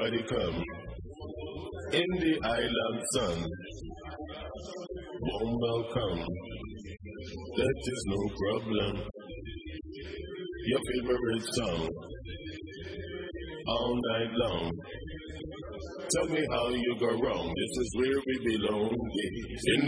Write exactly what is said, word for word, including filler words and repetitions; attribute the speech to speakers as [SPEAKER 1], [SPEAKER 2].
[SPEAKER 1] everybody come. In the island sun, warm welcome. That is no problem. Your favorite song, all night long. Tell me how you go wrong. This is where we belong. In